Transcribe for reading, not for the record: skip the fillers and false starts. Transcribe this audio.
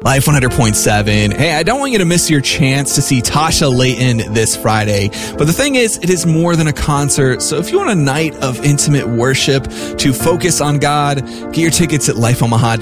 Life 100.7. Hey, I don't want you to miss your chance to see Tasha Layton this Friday. But the thing is, it is more than a concert. So if you want a night of intimate worship to focus on God, get your tickets at lifeomaha.com.